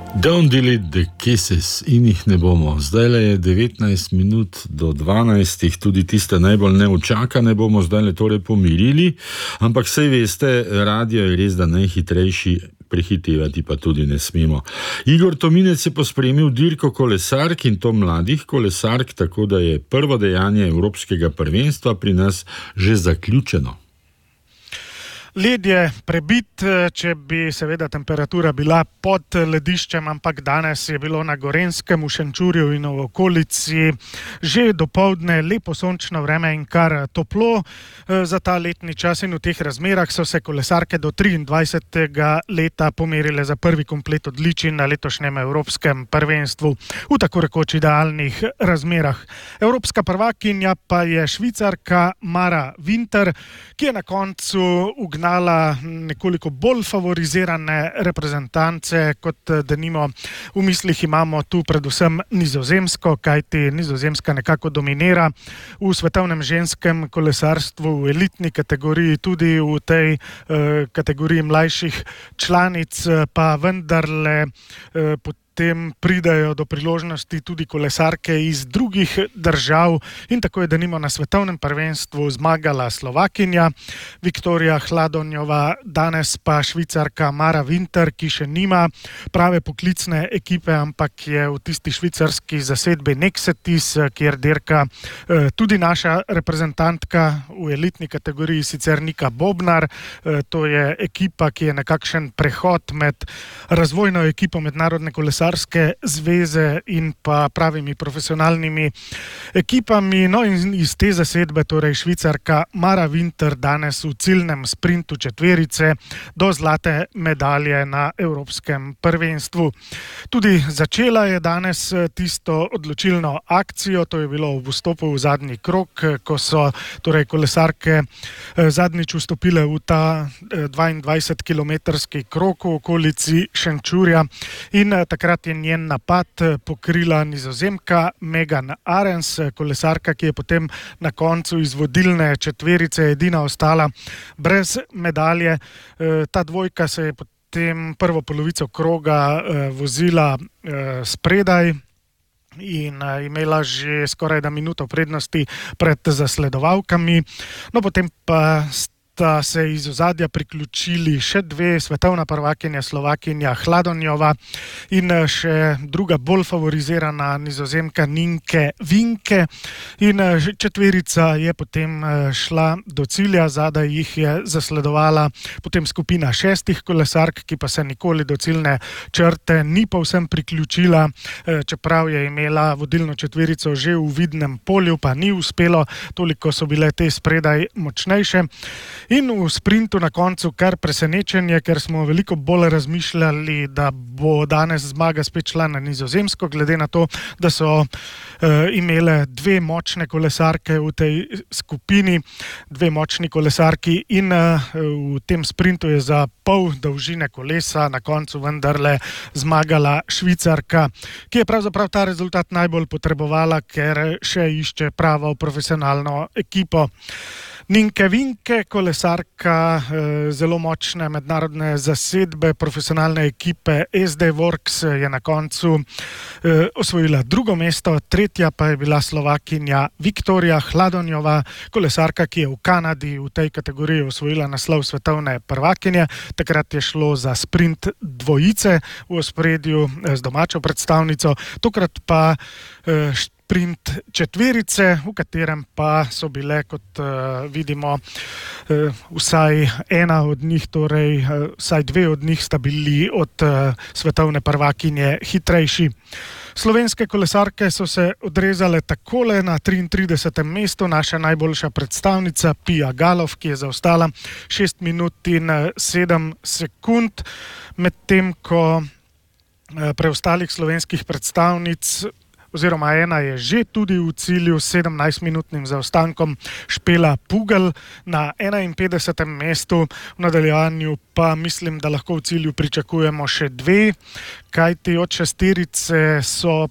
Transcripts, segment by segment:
Don't delete the kisses in jih ne bomo. Zdajle je 19 minut do 12, tudi tiste najbolj neučakane bomo zdajle torej pomirili, ampak sej veste, radio je res da najhitrejši, prehitevati pa tudi ne smemo. Igor Tominec je pospremil dirko kolesark in to mladih kolesark, tako da je prvo dejanje Evropskega prvenstva pri nas že zaključeno. Led je prebit, če bi seveda temperatura bila pod lediščem, ampak danes je bilo na Gorenjskem, v Šenčurju in v okolici že dopoldne lepo sončno vreme in kar toplo. Za ta letni čas in v teh razmerah so se kolesarke do 23. leta pomerile za prvi komplet odličij na letošnjem Evropskem prvenstvu v tako rekoč idealnih razmerah. Evropska prvakinja pa je Švicarka Mara Winter, ki je na koncu ugnala nekoliko bolj favorizirane reprezentance, kot denimo v mislih imamo tu predvsem Nizozemsko, kajti Nizozemska nekako dominira v svetovnem ženskem kolesarstvu, v elitni kategoriji, tudi v tej kategoriji mlajših članic, pa vendarle potem pridajo do priložnosti tudi kolesarke iz drugih držav in tako je denimo na svetovnem prvenstvu zmagala Slovakinja Viktorija Hladonjova, danes pa Švicarka Mara Winter, ki še nima prave poklicne ekipe, ampak je v tisti švicarski zasedbi Nexetis, kjer dirka tudi naša reprezentantka v elitni kategoriji, sicer Nika Bobnar. To je ekipa, ki je nekakšen prehod med razvojno ekipo Mednarodne kolesarske zveze in pa pravimi profesionalnimi ekipami. No in iz te zasedbe, torej Švicarka Mara Winter danes v ciljnem sprintu četverice do zlate medalje na Evropskem prvenstvu. Tudi začela je danes tisto odločilno akcijo, to je bilo v vstopu v zadnji krog, ko so torej kolesarke zadnjič vstopile v ta 22-kilometrski krog v okolici Šenčurja in takrat je njen napad pokrila Nizozemka Megan Arens, kolesarka, ki je potem na koncu iz vodilne četverice edina ostala brez medalje. Ta dvojka se je potem prvo polovico kroga vozila spredaj in imela že skoraj da minuto prednosti pred zasledovalkami. No, potem pa sta se iz ozadja priključili še dve, svetovna prvakinja Slovakinja Hladonjova in še druga bolj favorizirana Nizozemka Ninke Vinke. In četverica je potem šla do cilja, zadaj jih je zasledovala potem skupina 6 kolesark, ki pa se nikoli do ciljne črte ni povsem priključila, čeprav je imela vodilno četverico že v vidnem polju, pa ni uspelo, toliko so bile te spredaj močnejše. In v sprintu na koncu kar presenečenje, ker smo veliko bolj razmišljali, da bo danes zmaga spet šla na Nizozemsko, glede na to, da so imele dve močne kolesarke v tej skupini, dve močni kolesarki in v tem sprintu je za pol dolžine kolesa na koncu vendarle zmagala Švicarka, ki je pravzaprav ta rezultat najbolj potrebovala, ker še išče pravo profesionalno ekipo. Ninke Vinke, kolesarka zelo močne mednarodne zasedbe, profesionalne ekipe SD Works, je na koncu osvojila drugo mesto, tretja pa je bila Slovakinja Viktorija Hladonjova, kolesarka, ki je v Kanadi v tej kategoriji osvojila naslov svetovne prvakinje. Takrat je šlo za sprint dvojice v ospredju z domačo predstavnico, tokrat pa sprint četverice, v katerem pa so bile, kot vidimo, vsaj ena od njih, torej vsaj dve od njih sta bili od svetovne prvakinje hitrejši. Slovenske kolesarke so se odrezale takole: na 33. mestu naša najboljša predstavnica Pia Galov, ki je zaostala 6 minut in 7 sekund, medtem ko preostalih slovenskih predstavnic oziroma ena je že tudi v cilju s 17-minutnim zaostankom, Špela Pugel na 51. mestu, v nadaljevanju pa mislim, da lahko v cilju pričakujemo še dve, kajti od šesterice so potem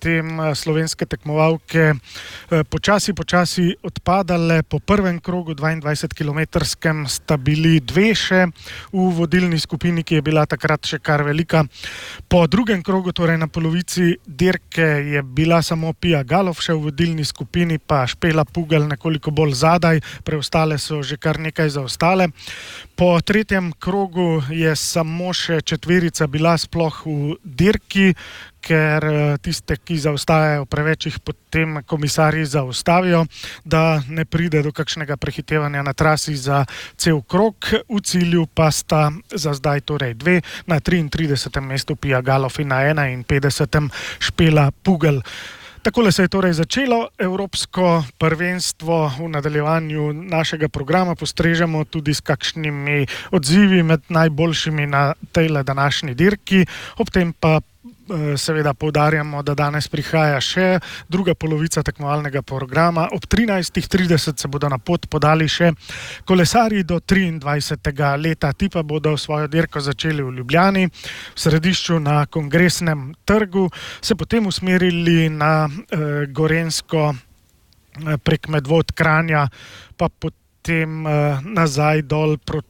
potem slovenske tekmovalke počasi odpadale. Po prvem krogu 22-kilometrskem sta bili dve še v vodilni skupini, ki je bila takrat še kar velika. Po drugem krogu, torej na polovici dirke, je bila samo Pia Galof še v vodilni skupini, pa Špela Pugel nekoliko bolj zadaj, preostale so že kar nekaj zaostale. Po tretjem krogu je samo še četverica bila sploh v dirki, ker tiste, ki zaostajajo preveč, jih potem komisarji zaustavijo, da ne pride do kakšnega prehitevanja na trasi za cel krog. V cilju pa sta za zdaj torej dve, na 33. mestu Pia Galof in na 51. Špela Pugel. Takole se je torej začelo evropsko prvenstvo. V nadaljevanju našega programa postrežemo tudi s kakšnimi odzivi med najboljšimi na tejle današnji dirki. Ob tem pa seveda poudarjamo, da danes prihaja še druga polovica tekmovalnega programa. Ob 13.30 se bodo na pot podali še kolesarji do 23. leta. Ti pa bodo svojo dirko začeli v Ljubljani, v središču na Kongresnem trgu, se potem usmerili na Gorenjsko prek Medvod, Kranja, pa potem nazaj dol proti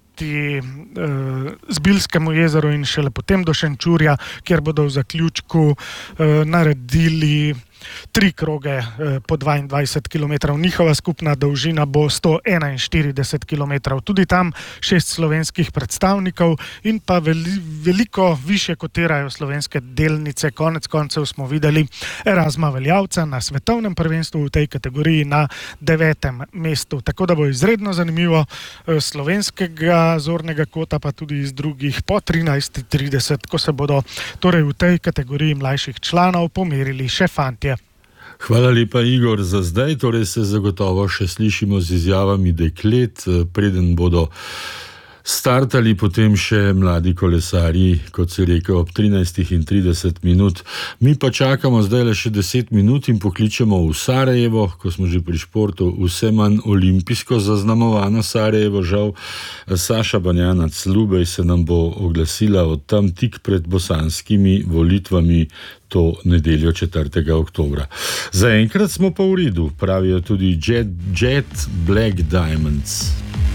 Zbiljskemu jezeru in šele potem do Šenčurja, kjer bodo v zaključku naredili 3 kroge po 22 km. Njihova skupna dolžina bo 141 km. Tudi tam 6 slovenskih predstavnikov in pa veliko više kotirajo slovenske delnice. Konec koncev smo videli Erazma Veljavca na svetovnem prvenstvu v tej kategoriji na 9. mestu. Tako da bo izredno zanimivo slovenskega zornega kota, pa tudi iz drugih po 13.30, ko se bodo torej v tej kategoriji mlajših članov pomerili še fantje. Hvala lepa, Igor, za zdaj. Torej se zagotovo še slišimo z izjavami deklet, preden bodo startali potem še mladi kolesarji, kot si rekel, ob 13.30. Mi pa čakamo zdaj le še 10 minut in pokličemo v Sarajevo, ko smo že pri športu, vse manj olimpijsko zaznamovano Sarajevo. Žal, Saša Banjanac Lubej se nam bo oglasila od tam tik pred bosanskimi volitvami to nedeljo 4. oktobra. Zaenkrat smo pa v redu, pravijo tudi Jet Black Diamonds.